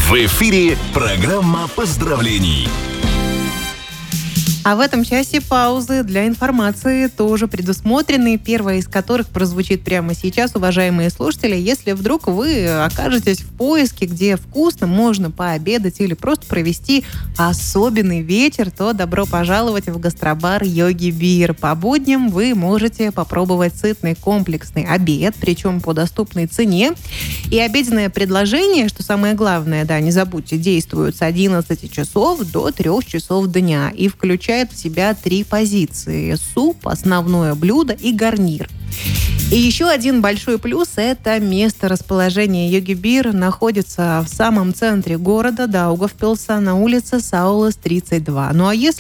В эфире программа поздравлений. А в этом часе паузы для информации тоже предусмотрены. Первая из которых прозвучит прямо сейчас, уважаемые слушатели. Если вдруг вы окажетесь в поиске, где вкусно можно пообедать или просто провести особенный вечер, то добро пожаловать в гастробар Йоги Бир. По будням вы можете попробовать сытный комплексный обед, причем по доступной цене. И обеденное предложение, что самое главное, да, не забудьте, действует с 11 часов до 3 часов дня и включает в себя 3 позиции: суп, основное блюдо и гарнир. И еще один большой плюс – это место расположения Йоги Бир находится в самом центре города Даугавпилса на улице Саулас, 32. Ну а если